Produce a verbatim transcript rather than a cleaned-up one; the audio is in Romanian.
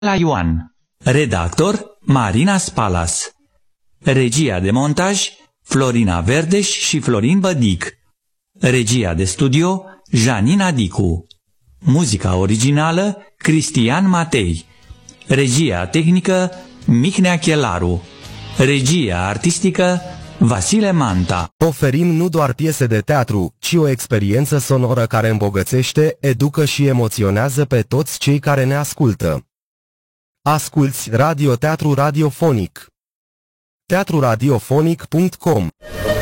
la Ioan. Redactor Marina Spalas. Regia de montaj Florina Verdeș și Florin Bădic. Regia de studio Janina Dicu. Muzica originală Cristian Matei. Regia tehnică Mihnea Chelaru. Regia artistică Vasile Manta. Oferim nu doar piese de teatru, ci o experiență sonoră care îmbogățește, educă și emoționează pe toți cei care ne ascultă. Asculți Radio Teatru Radiofonic. teatru radiofonic punct com